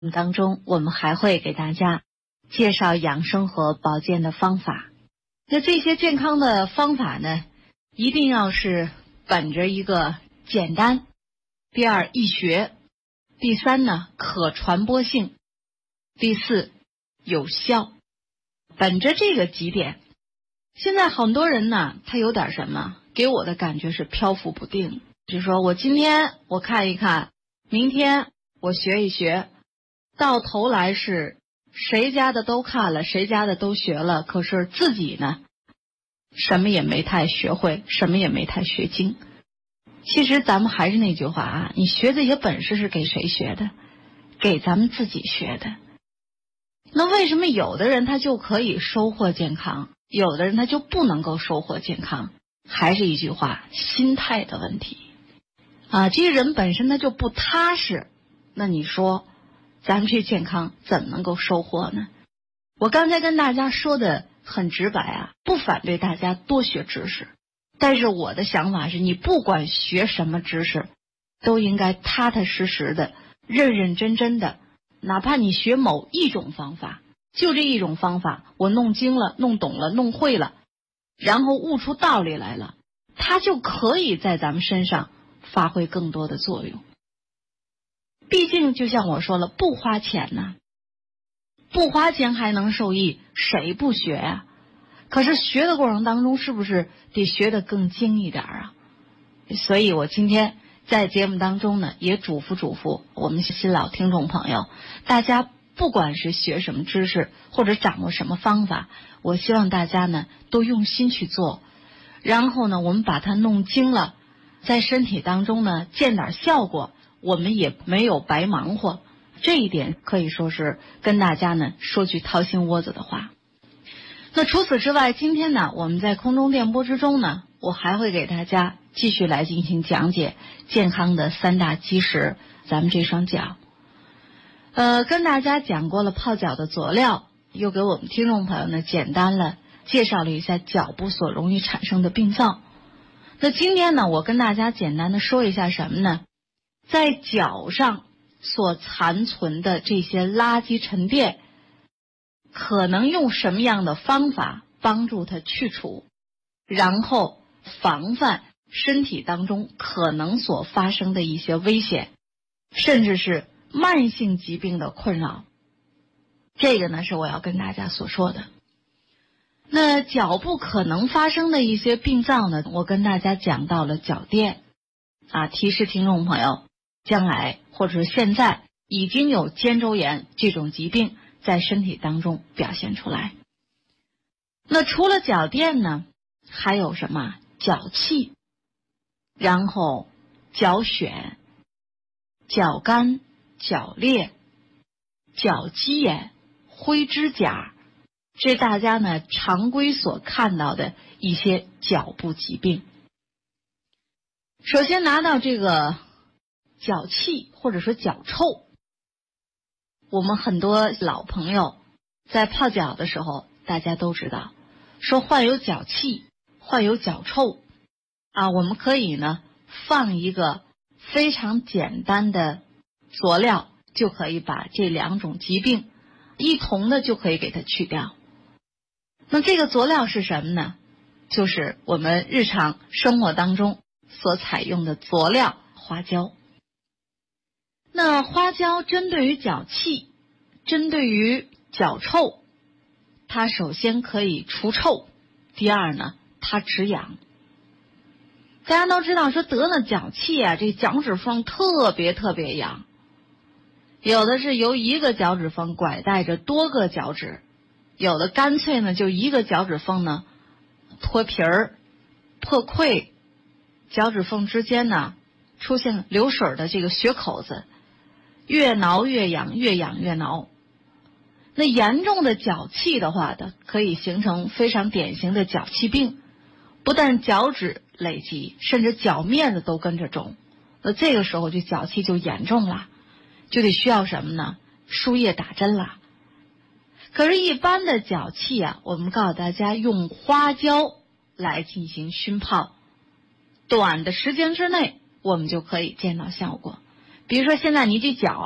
当中，我们还会给大家介绍养生和保健的方法。那这些健康的方法呢，一定要是本着一个简单，第二易学，第三呢可传播性，第四有效。本着这个几点，现在很多人呢，他有点什么，给我的感觉是漂浮不定，就是说我今天我看一看，明天我学一学，到头来是谁家的都看了，谁家的都学了，可是自己呢什么也没太学会，什么也没太学精。其实咱们还是那句话啊，你学这些本事是给谁学的？给咱们自己学的。那为什么有的人他就可以收获健康，有的人他就不能够收获健康？还是一句话，心态的问题啊。这个人本身他就不踏实，那你说咱们这健康怎么能够收获呢？我刚才跟大家说的很直白啊，不反对大家多学知识，但是我的想法是，你不管学什么知识，都应该踏踏实实的、认认真真的。哪怕你学某一种方法，就这一种方法，我弄精了、弄懂了、弄会了，然后悟出道理来了，它就可以在咱们身上发挥更多的作用。毕竟就像我说了，不花钱呢，不花钱还能受益，谁不学呀？可是学的过程当中，是不是得学得更精一点啊？所以我今天在节目当中呢，也嘱咐我们新老听众朋友，大家不管是学什么知识或者掌握什么方法，我希望大家呢都用心去做，然后呢我们把它弄精了，在身体当中呢见点效果，我们也没有白忙活。这一点可以说是跟大家呢说句掏心窝子的话。那除此之外，今天呢我们在空中电波之中呢，我还会给大家继续来进行讲解健康的三大基石，咱们这双脚。跟大家讲过了泡脚的佐料，又给我们听众朋友呢简单了介绍了一下脚部所容易产生的病灶。那今天呢，我跟大家简单的说一下什么呢？在脚上所残存的这些垃圾沉淀，可能用什么样的方法帮助它去除，然后防范身体当中可能所发生的一些危险，甚至是慢性疾病的困扰。这个呢是我要跟大家所说的。那脚部可能发生的一些病灶呢，我跟大家讲到了脚垫啊，提示听众朋友将来或者是现在已经有肩周炎这种疾病在身体当中表现出来。那除了脚垫呢，还有什么？脚气，然后脚癣、脚干、脚裂、脚鸡眼、灰指甲，这大家呢常规所看到的一些脚部疾病。首先拿到这个脚气或者说脚臭，我们很多老朋友在泡脚的时候，大家都知道，说患有脚气、患有脚臭啊，我们可以呢放一个非常简单的佐料，就可以把这两种疾病一同的就可以给它去掉。那这个佐料是什么呢？就是我们日常生活当中所采用的佐料花椒。那花椒针对于脚气，针对于脚臭，它首先可以除臭，第二呢它止痒。大家都知道说得了脚气啊，这脚趾缝特别痒，有的是由一个脚趾缝拐带着多个脚趾，有的干脆呢就一个脚趾缝呢脱皮儿、破溃，脚趾缝之间呢出现流水的这个血口子，越挠越痒，越痒越挠。那严重的脚气的话的，可以形成非常典型的脚气病，不但脚趾累积，甚至脚面子都跟着肿。那这个时候这脚气就严重了，就得需要什么呢？输液打针了。可是一般的脚气啊，我们告诉大家用花椒来进行熏泡，短的时间之内我们就可以见到效果。比如说现在你这脚啊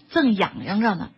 正痒痒着呢。